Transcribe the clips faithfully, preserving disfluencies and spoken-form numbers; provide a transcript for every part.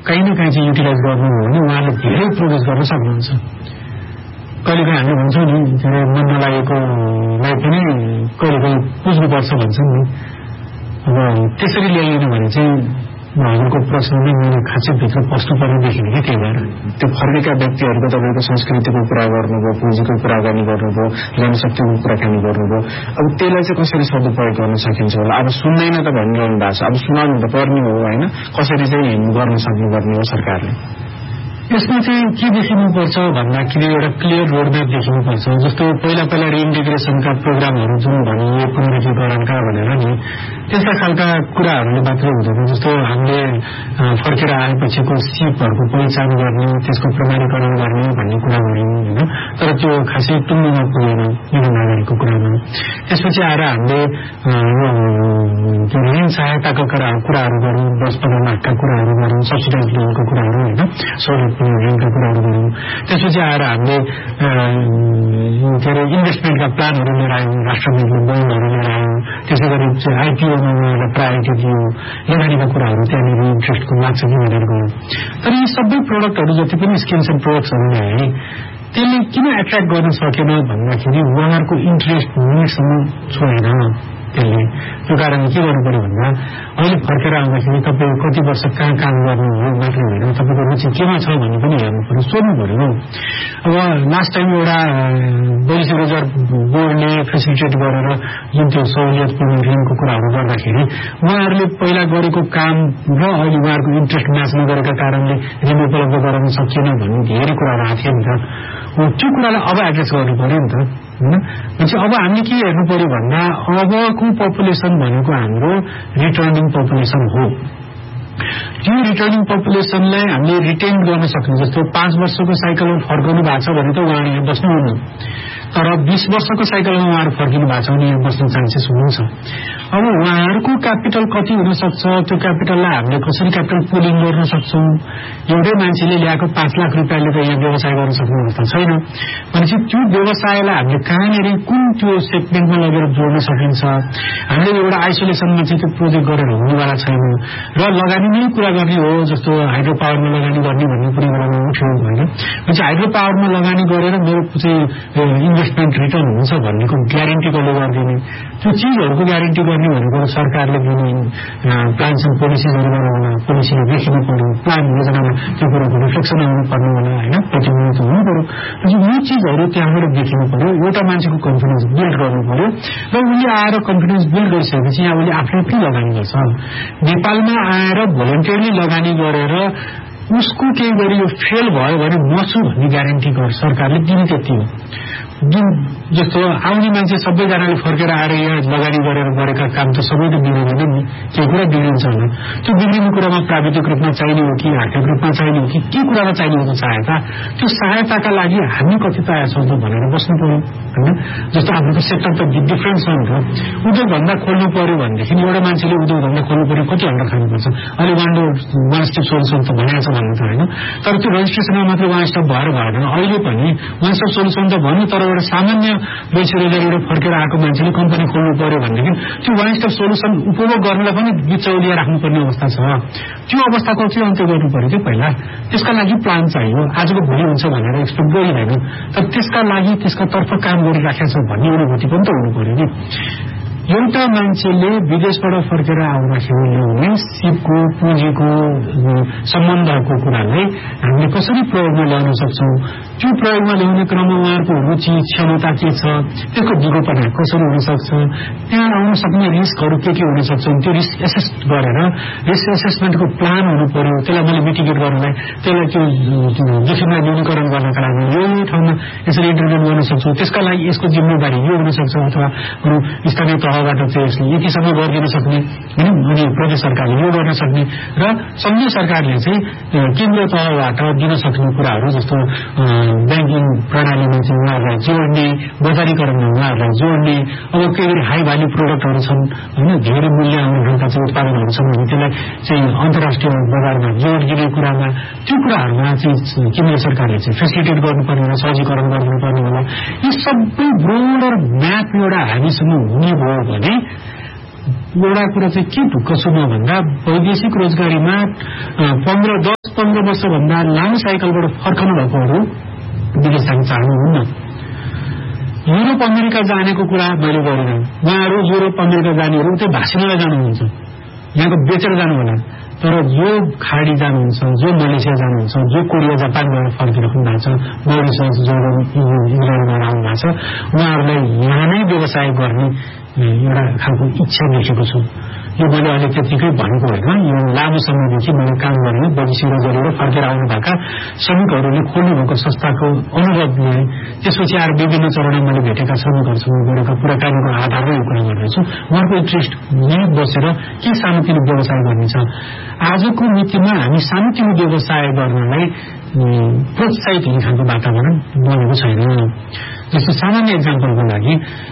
कहीँ न कहीँ चाहिँ युटिलाइज गर्नु हो भने उहाँले धेरै प्रोग्रेस गर्न सक्नुहुन्छ। कहिलेकाहीँ हामीले भन्छौँ नि के अरे मन नलागेकोलाई पनि कहिलेकाहीँ बुझ्नुपर्छ भन्छौँ नि। अब त्यसरी ल्याइएन भने चाहिँ उहाँहरूको प्रश्नले मेरो खासै भित्र पस्नुपर्ने देखिने कि त्यही भएर त्यो फर्केका व्यक्तिहरूको तपाईँको संस्कृतिको कुरा गर्नुभयो, पुँजीको कुराकानी गर्नुभयो, जनशक्तिको कुराकानी गर्नुभयो। अब त्यसलाई चाहिँ कसरी सदुपयोग गर्न सकिन्छ होला? अब सुन्दैन त भनिरहनु भएको छ, अब सुनाउनु त पर्ने हो होइन, कसरी चाहिँ गर्न सक्नुपर्ने हो सरकारले? यसमा चाहिँ के देखिनुपर्छ भन्दाखेरि एउटा क्लियर रोडम्याप देखिनुपर्छ। जस्तो पहिला पहिला रिइन्टिग्रेसनका प्रोग्रामहरू जुन भनिए पुनरुद्धरणका भनेर नि त्यस्ता खालका कुराहरूले मात्रै हुँदैन। जस्तो हामीले फर्केर आएपछिको सिपहरूको पहिचान गर्ने, त्यसको प्रमाणीकरण गर्ने भन्ने कुरा गऱ्यौँ होइन, तर त्यो खासै टुङ्गोमा पुगेन युवा नागरिकको कुरामा। त्यसपछि आएर हामीले ऋण सहायताका कुराहरू गऱ्यौँ, दस पन्ध्र लाखका कुराहरू गऱ्यौँ, सब्सिडाइज लोनको कुराहरू होइन, सहुलियत ऋणका कुराहरू गऱ्यौँ। त्यसपछि आएर हामीले के अरे इन्भेस्टमेन्टका प्लानहरू लिएर आयौँ, राष्ट्रव्यापी बोन्डहरू लिएर आयौँ। त्यसै गरी आइपिओमा उहाँलाई प्रायोरिटी दियो, लगानीका कुराहरू त्यहाँनिर इन्ट्रेस्टको लाग्छ कि भनेर गयो। तर यी सबै प्रोडक्टहरू जति पनि स्किम्स एन्ड प्रोडक्ट्सहरू ल्याए त्यसले किन एट्र्याक्ट गर्न सकेन भन्दाखेरि उहाँहरूको इन्ट्रेस्ट मिनिटसम्म छोडेन त्यसले। त्यो कारण के गर्नु पर्यो भन्दा अहिले फर्केर आउँदाखेरि तपाईँ कति वर्ष कहाँ काम गर्नु हो मात्रै होइन, तपाईँको रुचि केमा छ भन्ने पनि हेर्नु पर्यो, सोध्नु पर्यो। अब लास्ट टाइम एउटा पोलिसी रिजर्भ बोर्डले फेसिलिटेट गरेर जुन त्यो सहुलियतपूर्ण ऋणको कुराहरू गर्दाखेरि उहाँहरूले पहिला गरेको काम र अहिले उहाँहरूको इन्ट्रेस्ट म्याच नगरेका कारणले ऋण उपलब्ध गराउन सकिएन भन्ने धेरै कुराहरू आएको थियो नि त। त्यो कुरालाई अब एड्रेस गर्नु पर्यो नि त होइन। भनेपछि अब हामीले के हेर्नु पर्यो भन्दा अबको पपुलेसन भनेको हाम्रो रिटर्निङ पपुलेसन हो। त्यो रिटर्निङ पपुलेसनलाई हामीले रिटेन गर्न सक्ने, जस्तो पाँच वर्षको साइकलमा फर्काउनु भएको छ भने त उहाँहरू यहाँ बस्नुहुन्न, तर बीस वर्षको साइकलमा उहाँहरू फर्किनु भएको छ भने यहाँ बस्ने चान्सेस हुन्छ। अब उहाँहरूको क्यापिटल कति हुन सक्छ, त्यो क्यापिटललाई हामीले कसरी क्यापिटल पुलिङ गर्न सक्छौँ? एउटै मान्छेले ल्याएको पाँच लाख रुपियाँले त यहाँ व्यवसाय गर्न सक्ने अवस्था छैन। भनेपछि त्यो व्यवसायलाई हामीले कहाँनिर कुन त्यो सेगमेन्टमा लगेर जोड्न सकिन्छ? हामीले एउटा आइसोलेसनमा चाहिँ त्यो प्रोजेक्ट गरेर हुनेवाला छैन र लगानी नै कुरा गर्ने हो, जस्तो हाइड्रो पावरमा लगानी गर्ने भन्ने कुरा बेलामा उठ्यो होइन। भनेपछि हाइड्रो पावरमा लगानी गरेर मेरो चाहिँ इन्भेस्टमेन्ट रिटर्न हुन्छ भन्नेको ग्यारेन्टी कसले गरिदिने? त्यो चिजहरूको ग्यारेन्टी गर्ने भनेको सरकारले दिने प्लान्स एन्ड पोलिसिजहरू बनाउन, पोलिसीले देखिनु पर्यो, प्लान योजनामा त्यो कुरोको रिफ्लेक्सन आउनु पर्ने होला होइन, प्रतिनिधित्व हुनु पर्यो। यो चिजहरू त्यहाँबाट देखिनु पर्यो, एउटा मान्छेको कन्फिडेन्स बिल्ड गर्नु पर्यो र उसले आएर कन्फिडेन्स बिल्ड गरिसकेपछि यहाँ उसले आफै पनि लगानी गर्छ। नेपालमा आएर भोलिन्टियरली लगानी गरेर उसको केही गरी यो फेल भयो भने मर्छु भन्ने ग्यारेन्टी गर सरकारले दिने त्यति हो। जुन जस्तो आउने मान्छे सबैजनाले फर्केर आएर यहाँ लगानी गरेर गरेका काम त सबै त बिग्रिँदैन नि, केही कुरा बिग्रिन्छ होला। त्यो बिग्रिने कुरामा प्राविधिक रूपमा चाहिने हो कि आर्थिक रूपमा चाहिने हो कि के कुरामा चाहिने हो सहायता, त्यो सहायताका लागि हामी कति तयार छौँ त भनेर बस्नु पर्यो होइन। जस्तो हाम्रो सेक्टर त डिफ्रेन्ट छ नि त। उद्योग धन्दा खोल्नु पर्यो भनेदेखि एउटा मान्छेले उद्योग धन्दा खोल्नु पर्यो कति घन्टा खानुपर्छ? अहिले वान वान स्टेप सोल्युसन त भनेको छ भन्नु त होइन, तर त्यो रेजिस्ट्रेसनमा मात्रै वान स्टेप भएर भएन। अहिले पनि वान स्टेप सोल्युसन त भन्यो, तर एउटा सामान्य बेचरोजगारीबाट फर्केर आएको मान्छेले कम्पनी खोल्नु पर्यो भनेदेखि त्यो वान स्टेप सोल्युसन उपभोग गर्नलाई पनि बिचौलिया राख्नुपर्ने अवस्था छ। त्यो अवस्थाको चाहिँ अन्त्य गर्नु पर्यो कि पहिला। त्यसका लागि प्लान चाहियो, आजको भोलि हुन्छ भनेर एक्सपेक्ट गरिँदैन, तर त्यसका लागि त्यसका तर्फ काम गरिराखेको छ भन्ने अनुभूति पनि त हुनु पर्यो नि। एउटा मान्छेले विदेशबाट फर्केर आउँदाखेरि ल्याउने सिपको पुँजीको सम्बन्धको कुरालाई हामीले कसरी प्रयोगमा ल्याउन सक्छौँ? त्यो प्रयोगमा ल्याउने क्रममा उहाँहरूको रुचि क्षमता के छ, त्यसको दिगोपना कसरी हुन सक्छ, त्यहाँ आउन सक्ने रिस्कहरू के के हुन सक्छन्, त्यो रिस्क एसेस गरेर रिस्क एसेसमेन्टको प्लान हुनु पर्यो। त्यसलाई मैले मिटिगेट गर्नलाई, त्यसलाई त्यो जोखिमलाई न्यूनीकरण गर्नका लागि यो यो ठाउँमा यसरी इन्टरभेन गर्न सक्छौँ, त्यसका लागि यसको जिम्मेवारी यो हुन सक्छ, अथवा स्थानीय तहबाट चाहिँ यसले यति समय गरिदिन सक्ने होइन, अनि प्रदेश सरकारले यो गर्न सक्ने र संघीय सरकारले चाहिँ केन्द्रीय तहबाट दिन सक्ने कुराहरू, जस्तो ब्याङ्किङ प्रणालीमा चाहिँ उहाँहरूलाई जोड्ने, बजारीकरणमा उहाँहरूलाई जोड्ने। अब केही हाई भ्याल्यु प्रोडक्टहरू छन् होइन, धेरै मूल्य आउने खालका चाहिँ उत्पादनहरू छन् भने त्यसलाई चाहिँ अन्तर्राष्ट्रिय बजारमा जोड दिने कुरामा, त्यो कुराहरूमा चाहिँ केन्द्र सरकारले चाहिँ फेसिलिटेट गर्नुपर्ने होला, सहजीकरण गर्नुपर्ने होला। यी सबै ब्रोडर म्याप एउटा हामीसँग हुने भयो भने एउटा कुरा चाहिँ के ढुक्क छु म भन्दा वैदेशिक रोजगारीमा पन्ध्र दस पन्ध्र वर्षभन्दा लामो साइकलबाट फर्कनु भएकोहरू विदेश जान चाहनुहुन्न। युरोप अमेरिका जानेको कुरा मैले गरेन। उहाँहरू युरोप अमेरिका जानेहरू उतै भाषणलाई जानुहुन्छ, यहाँको बेचेर जानु होला। तर जो खाडी जानुहुन्छ, जो मलेसिया जानुहुन्छ, जो कोरिया जापान गएर फर्किराख्नु भएको छ, मरिसस जोर्डन इङ्ग्ल्यान्डबाट आउनु भएको छ, उहाँहरूलाई यहाँ नै व्यवसाय गर्ने एउटा खालको इच्छा देखेको छु। यो मैले अहिले त्यतिकै भनेको होइन, यो लामो समयदेखि मैले काम गरेर बजिसिएर गरेर फर्केर आउनुभएका श्रमिकहरूले खोल्नु भएको संस्थाको अनुभव लिएँ। त्यसपछि आएर विभिन्न चरणमा मैले भेटेका श्रमिकहरूसँग गरेका कुराकानीको आधारमा यो कुरा गर्दैछु। उहाँको इन्ट्रेस्ट यहीँ बसेर के सानोतिनो व्यवसाय गर्ने छ। आजको मितिमा हामी सानोतिनो व्यवसाय गर्नलाई प्रोत्साहित हुने खालको वातावरण बनेको छैन। जस्तो सामान्य इक्जाम्पलको लागि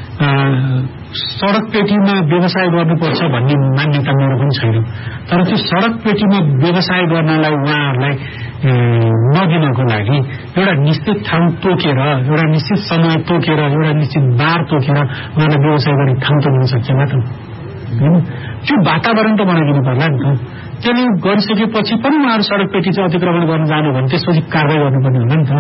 सड़क पेटीमा व्यवसाय गर्नुपर्छ भन्ने मान्यता मेरो पनि छैन। तर त्यो सड़क पेटीमा व्यवसाय गर्नलाई उहाँहरूलाई नदिनको लागि एउटा निश्चित ठाउँ तोकेर, एउटा निश्चित समय तोकेर, एउटा निश्चित बार तोकेर उहाँलाई व्यवसाय गर्ने ठाउँ त दिन सकिएन त होइन। त्यो वातावरण त बनाइदिनु पर्ला नि त। त्यसले गरिसकेपछि पनि उहाँहरू सड़क पेटी चाहिँ अतिक्रमण गर्न जानु भने त्यसपछि कारवाही गर्नुपर्ने होला नि त।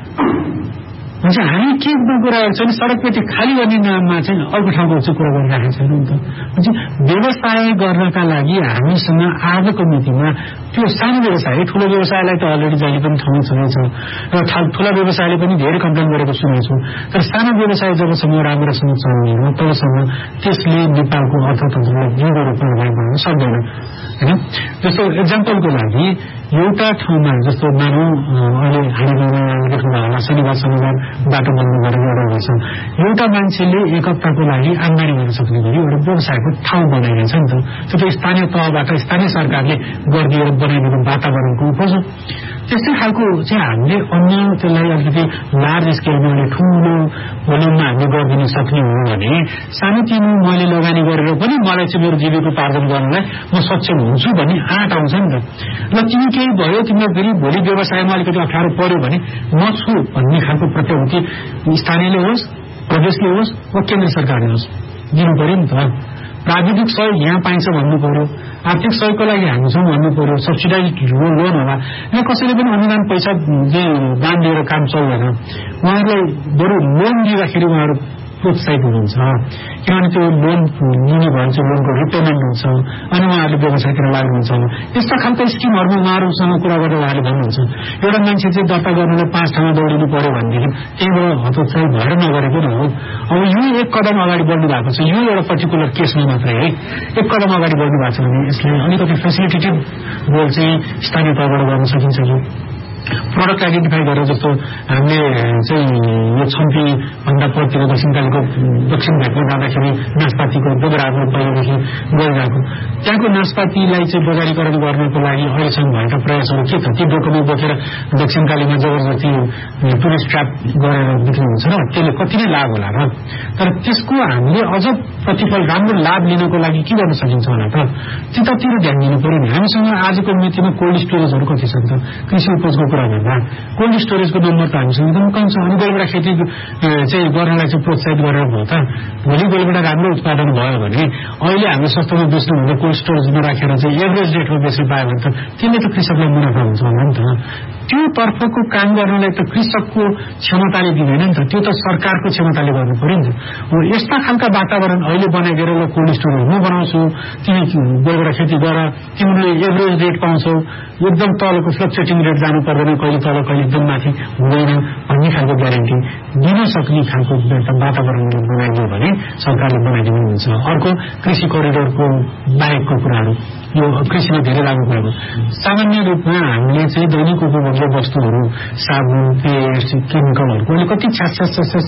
हुन्छ हामी के कुरा गर्छ भने सड़क पेटी खाली गर्ने नाममा चाहिँ अर्को ठाउँको चाहिँ कुरा गरिराखेको छैन नि त। हुन्छ व्यवसाय गर्नका लागि हामीसँग आजको मितिमा त्यो सानो व्यवसाय, ठूलो व्यवसायलाई त अलरेडी जहिले पनि ठाउँ छँदैछ र ठूला व्यवसायले पनि धेरै कम्प्लेन गरेको सुनेछु। तर सानो व्यवसाय जबसम्म राम्रोसँग चल्ने हो तबसम्म त्यसले नेपालको अर्थतन्त्रलाई जिउँदो रूपमा अगाडि बढाउन सक्दैन होइन। जस्तो एक्जाम्पलको लागि एउटा ठाउँमा जस्तो मानौँ अहिले हामीमा देख्नु होला शनिबार शनिबार बाटो बन्द गरेर एउटा गर्छ, एउटा मान्छेले एक हप्ताको लागि आम्दानी गर्न सक्ने गरी एउटा व्यवसायको ठाउँ बनाइरहेछ नि त। त्यो त स्थानीय तहबाट स्थानीय सरकारले गरिदिएर बनाइदिएको वातावरणको उपज हो। त्यस्तै खालको चाहिँ हामीले अन्य त्यसलाई अलिकति लार्ज स्केलमा ठुलो भोल्युममा हामीले गरिदिन सक्ने हो भने सानोतिनो मैले लगानी गरेर पनि मलाई चाहिँ मेरो जीविकोपार्जन गर्नलाई म सक्षम हुन्छु भन्ने आँट आउँछ नि त। र तिमी केही भयो तिमीलाई फेरि भोलि व्यवसायमा अलिकति अप्ठ्यारो पर्यो भने म छु भन्ने खालको प्रत्याभूति स्थानीयले होस्, प्रदेशले होस् वा केन्द्र सरकारले होस् दिनु पर्यो नि त। प्राविधिक सहयोग यहाँ पाइन्छ भन्नु पर्यो, आर्थिक सहयोगको लागि हामीसँग भन्नु पर्यो, सब्सिडाइज लोन होला। यहाँ कसैले पनि अनुदान पैसा दान दिएर काम चल्दैन। उहाँहरूलाई बरु लोन दिँदाखेरि उहाँहरू प्रोत्साहित हुनुहुन्छ किनभने त्यो लोन लिने भयो चाहिँ लोनको रिपेमेन्ट हुन्छ अनि उहाँहरूले व्यवसायतिर लाग्नुहुन्छ। यस्ता खालको स्किमहरूमा उहाँहरूसँग कुरा गरेर उहाँले भन्नुहुन्छ एउटा मान्छे चाहिँ दर्ता गर्नलाई पाँच ठाउँमा दौडिनु पर्यो भनेदेखि त्यहीँबाट हतोत्साही भएर नगरेको न हो। अब यो एक कदम अगाडि बढ्नु भएको छ, यो एउटा पर्टिकुलर केसमा मात्रै है एक कदम अगाडि बढ्नु भएको छ भने यसले अलिकति फेसिलिटेटिभ रोल चाहिँ स्थानीय तहबाट गर्न सकिन्छ कि प्रोडक्ट आइडेन्टिफाई गरेर। जस्तो हामीले चाहिँ यो छम्पी भन्दा पतिर दक्षिणकालीको दक्षिण भेगमा जाँदाखेरि नास्पातीको बजारको पहिलेदेखि गरिरहेको त्यहाँको नास्पातीलाई चाहिँ बजारीकरण गर्नको लागि अहिलेसम्म भएका प्रयासहरू के छ? त्यो डोकुमेन्ट बोकेर दक्षिणकालीमा जबरजस्ती टुरिस्ट ट्र्याप गरेर बिक्नुहुन्छ र त्यसले कति नै लाभ होला र। तर त्यसको हामीले अझ प्रतिफल राम्रो लाभ लिनको लागि के गर्न सकिन्छ होला त? त्यतातिर ध्यान दिनु पर्यो नि। हामीसँग आजको मितिमा कोल्ड स्टोरेजहरू कति छ त? कृषि उपजको कुरा गर्दा कोल्ड स्टोरेजको नम्बर त हामीसँग एकदम कम छ। अनि गोलबेडा खेती चाहिँ गर्नलाई चाहिँ प्रोत्साहित गरेर भयो त भोलि गोलबेडा राम्रो उत्पादन भयो भने अहिले हामीले सस्तोमा बेच्नु भन्दा कोल्ड स्टोरेजमा राखेर चाहिँ एभरेज रेटमा बेच्नु पायो भने त त्यसले त कृषकलाई मुनाफा हुन्छ होला नि त। त्यो तर्फको काम गर्नलाई त कृषकको क्षमताले दिँदैन नि त, त्यो त सरकारको क्षमताले गर्नु पर्यो नि त। यस्ता खालका वातावरण अहिले बनाइदिएर ल कोल्ड स्टोरेज म बनाउँछु, तिमी गोलबेडा खेती गर, तिमीले एभरेज रेट पाउँछौ, एकदम तलको फ्लक्चुएटिङ रेट जानु पर्दैन, कहिले तल कहिले एकदम माथि हुँदैन भन्ने खालको ग्यारेन्टी दिन सक्ने खालको वातावरण बनाइदियो भने सरकारले बनाइदिनु हुन्छ। अर्को कृषि करिडोरको बाहेकको कुराहरू यो कृषिमा धेरै लागू कुराहरू सामान्य रूपमा हामीले चाहिँ दैनिक उपभोग्य वस्तुहरू साबुन पेस्ट केमिकलहरूको अहिले कति छ्यास छ्यास छ्यास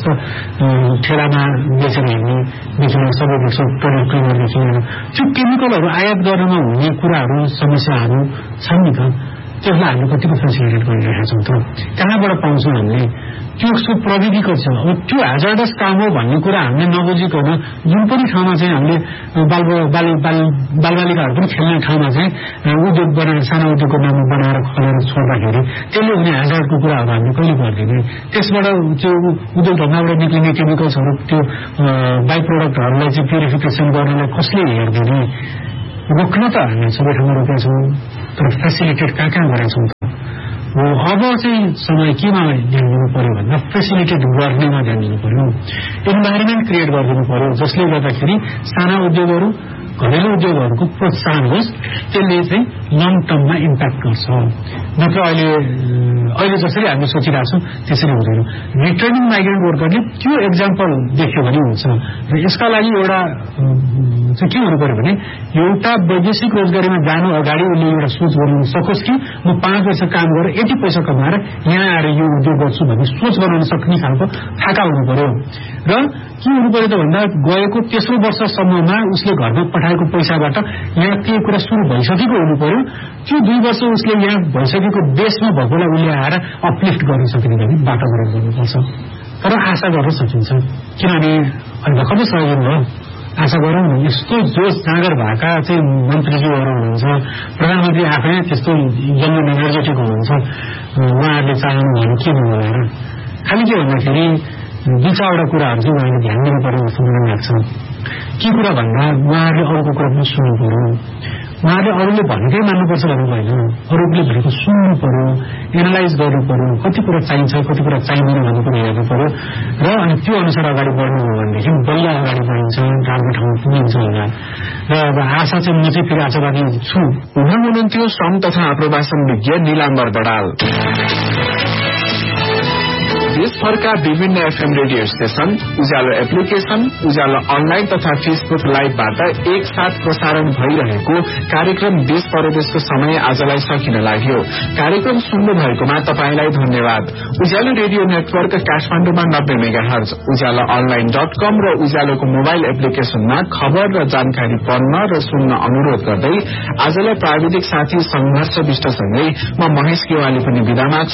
ठेलामा बेचेर हिँड्ने देखिन सबै देख्छौँ टोइलेट क्लिनरदेखि त्यो केमिकलहरू आयात गर्नमा हुने कुराहरू समस्याहरू छन् नि त। त्यसलाई हामीले कतिको फेसिलिटेट गरिरहेका छौँ त, कहाँबाट पाउँछौँ हामीले त्यो प्रविधिको छ। अब त्यो हेजार्डस काम हो भन्ने कुरा हामीले नबुझिकन जुन पनि ठाउँमा चाहिँ हामीले बाल बाल बालबालिकाहरू पनि खेल्ने ठाउँमा चाहिँ उद्योग बनाएर सानो उद्योगको नाममा बनाएर खोलेर छोड्दाखेरि त्यसले हुने हेजार्डको कुराहरू हामीले कहिले गरिदिने, त्यसबाट त्यो उद्योग ढङ्गबाट निक्लिने केमिकल्सहरू त्यो बाई प्रोडक्टहरूलाई चाहिँ प्युरिफिकेसन गर्नलाई कसले हेरिदिने? रोक्न त हामी सबै ठाउँमा रोकेका छौँ तर फेसिलिटेट कहाँ कहाँ गरेका छौँ त? हो अब चाहिँ समय केमा ध्यान दिनु पर्यो भन्दा फेसिलिटेट गर्नेमा ध्यान दिनु पर्यो, इन्भाइरोमेन्ट क्रिएट गरिदिनु पर्यो जसले गर्दाखेरि साना उद्योगहरू घरेलु उद्योगहरूको प्रोत्साहन होस्, त्यसले चाहिँ लङ टर्ममा इम्प्याक्ट गर्छ। नत्र अहिले अहिले जसरी हामी सोचिरहेको छौँ त्यसरी हुँदैन। रिटर्निङ माइग्रेन्ट वर्करले त्यो एक्जाम्पल देख्यो भने हुन्छ र यसका लागि एउटा चाहिँ के हुनु पर्यो भने एउटा वैदेशिक रोजगारीमा जानु अगाडि उसले एउटा सोच गर्नु सकोस् कि म पाँच वर्ष काम गरेर यति पैसा कमाएर यहाँ आएर यो उद्योग गर्छु भन्ने सोच बनाउन सक्ने खालको थाका हुनु पर्यो। र के हुनु पर्यो त भन्दा गएको तेस्रो वर्षसम्ममा उसले घरमा पठाएको पैसाबाट यहाँ केही कुरा सुरु भइसकेको हुनु पर्यो। त्यो दुई वर्ष उसले यहाँ भइसकेको देशमा भएकोलाई उसले आएर अपलिफ्ट गर्न सक्ने गरी वातावरण गर्नुपर्छ। तर आशा गर्न सकिन्छ, किनभने अहिले भर्खर सहयोग भयो। आशा गरौँ न यस्तो जोस जाँगर भएका चाहिँ मन्त्रीज्यूहरू हुनुहुन्छ, प्रधानमन्त्री आफै त्यस्तो यङ एनर्जेटिक हुनुहुन्छ, उहाँहरूले चाहनु भने के भन्नु होला र खालि के भन्दाखेरि दुई चारवटा कुराहरू चाहिँ उहाँले ध्यान दिनु पर्यो जस्तो मलाई लाग्छ। के कुरा भन्दा उहाँहरूले अरूको कुरा पनि सुन्नु पर्यो, उहाँले अरूले भनेकै मान्नुपर्छ भन्नु भएन, अरूले भनेको सुन्नु पर्यो, एनालाइज गर्नु पर्यो, कति कुरा चाहिन्छ कति कुरा चाहिँदैन भन्ने कुरा हेर्नु पर्यो र अनि त्यो अनुसार अगाडि बढ्नु हो भनेदेखि बल्ल अगाडि बढिन्छ, राम्रो ठाउँमा पुगिन्छ होला। र अब आशा चाहिँ म चाहिँ फेरि आशावादी छु। उहाँ हुनुहुन्थ्यो श्रम तथा आप्रवासन विज्ञ निलाम्बर बडाल। देशभरका विभिन्न एफएम रेडियो स्टेशन, उज्यालो एप्लिकेशन, उज्यालो अनलाइन तथा फेसबुक लाइभबाट एकसाथ प्रसारण भइरहेको कार्यक्रम देश परदेशको समय आजलाई सकिन लाग्यो। कार्यक्रम सुन्नु भएकोमा तपाईंलाई धन्यवाद। उज्यालो रेडियो नेटवर्क काठमाडौँमा नब्बे मेगा हर्ज, उज्यालो अनलाइन डट कम र उज्यालोको मोबाइल एप्लिकेशनमा खबर र जानकारी पढ्न र सुन्न अनुरोध गर्दै आजलाई प्राविधिक साथी संघर्ष विष्टसँगै म महेश केवाली पनि बिदा माग्छु।